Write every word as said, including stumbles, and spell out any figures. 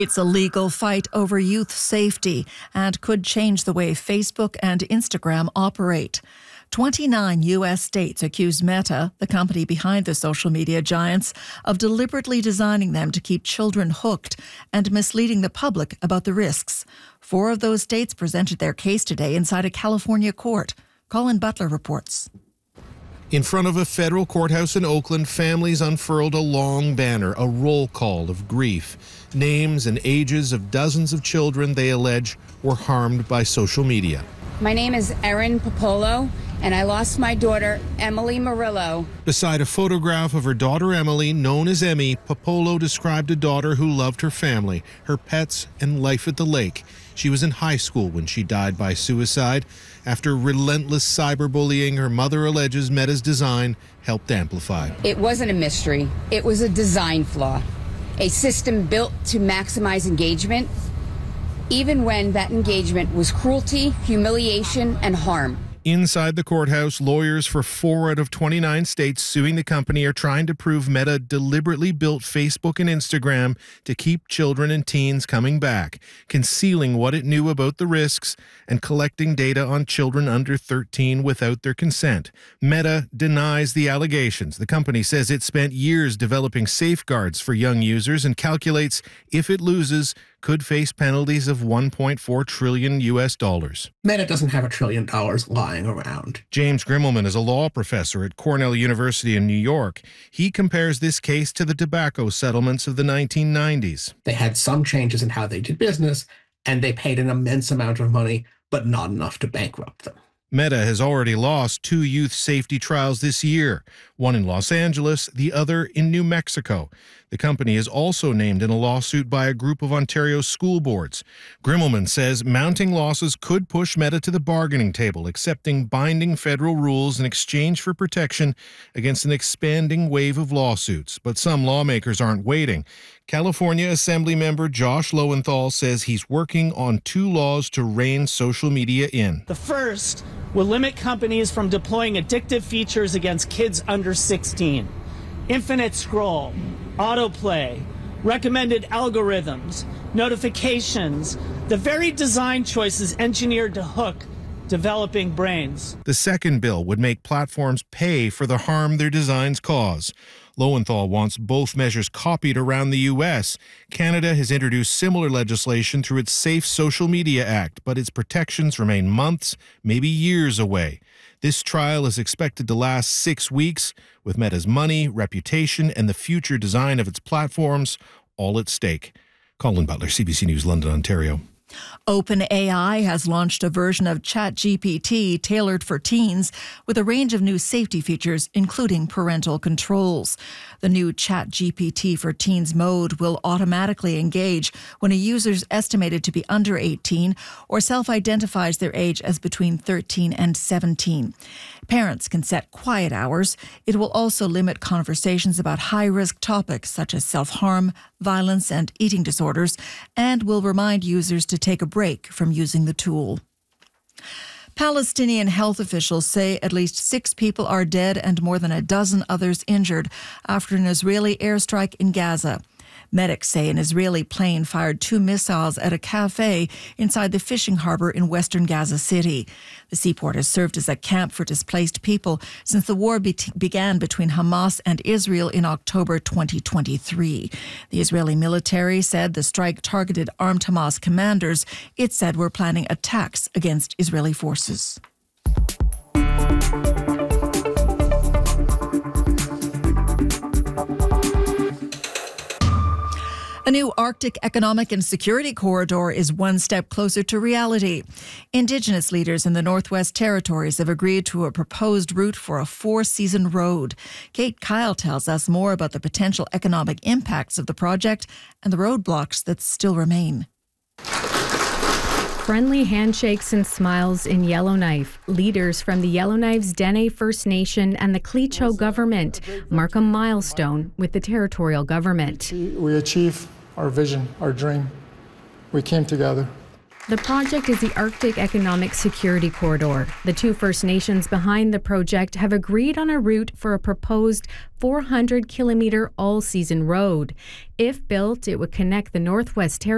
It's a legal fight over youth safety and could change the way Facebook and Instagram operate. twenty-nine U S states accuse Meta, the company behind the social media giants, of deliberately designing them to keep children hooked and misleading the public about the risks. Four of those states presented their case today inside a California court. Colin Butler reports. In front of a federal courthouse in Oakland, families unfurled a long banner, a roll call of grief. Names and ages of dozens of children they allege were harmed by social media. My name is Erin Popolo, and I lost my daughter, Emily Murillo. Beside a photograph of her daughter Emily, known as Emmy, Popolo described a daughter who loved her family, her pets, and life at the lake. She was in high school when she died by suicide. After relentless cyberbullying, her mother alleges Meta's design helped amplify. It wasn't a mystery. It was a design flaw, a system built to maximize engagement, even when that engagement was cruelty, humiliation, and harm. Inside the courthouse, lawyers for four out of twenty-nine states suing the company are trying to prove Meta deliberately built Facebook and Instagram to keep children and teens coming back, concealing what it knew about the risks and collecting data on children under thirteen without their consent. Meta denies the allegations. The company says it spent years developing safeguards for young users and calculates if it loses, could face penalties of one point four trillion U S dollars. Meta doesn't have a trillion dollars lying around. James Grimmelman is a law professor at Cornell University in New York. He compares this case to the tobacco settlements of the nineteen nineties. They had some changes in how they did business, and they paid an immense amount of money, but not enough to bankrupt them. Meta has already lost two youth safety trials this year, one in Los Angeles, the other in New Mexico. The company is also named in a lawsuit by a group of Ontario school boards. Grimmelman says mounting losses could push Meta to the bargaining table, accepting binding federal rules in exchange for protection against an expanding wave of lawsuits. But some lawmakers aren't waiting. California Assembly member Josh Lowenthal says he's working on two laws to rein social media in. The first will limit companies from deploying addictive features against kids under sixteen. Infinite scroll, autoplay, recommended algorithms, notifications, the very design choices engineered to hook developing brains. The second bill would make platforms pay for the harm their designs cause. Lowenthal wants both measures copied around the U S. Canada has introduced similar legislation through its Safe Social Media Act, but its protections remain months, maybe years away. This trial is expected to last six weeks, with Meta's money, reputation, and the future design of its platforms all at stake. Colin Butler, C B C News, London, Ontario. OpenAI has launched a version of ChatGPT tailored for teens with a range of new safety features, including parental controls. The new ChatGPT for Teens mode will automatically engage when a user is estimated to be under eighteen or self-identifies their age as between thirteen and seventeen. Parents can set quiet hours. It will also limit conversations about high-risk topics such as self-harm, violence, and eating disorders, and will remind users to take a break from using the tool. Palestinian health officials say at least six people are dead and more than a dozen others injured after an Israeli airstrike in Gaza. Medics say an Israeli plane fired two missiles at a cafe inside the fishing harbor in western Gaza City. The seaport has served as a camp for displaced people since the war be- began between Hamas and Israel in October twenty twenty-three. The Israeli military said the strike targeted armed Hamas commanders it said were planning attacks against Israeli forces. A new Arctic Economic and Security Corridor is one step closer to reality. Indigenous leaders in the Northwest Territories have agreed to a proposed route for a four-season road. Kate Kyle tells us more about the potential economic impacts of the project and the roadblocks that still remain. Friendly handshakes and smiles in Yellowknife. Leaders from the Yellowknife's Dene First Nation and the Cleacho government mark a milestone with the territorial government. We achieved our vision, our dream. We came together. The project is the Arctic Economic Security Corridor. The two First Nations behind the project have agreed on a route for a proposed four hundred kilometer all-season road. If built, it would connect the Northwest Territories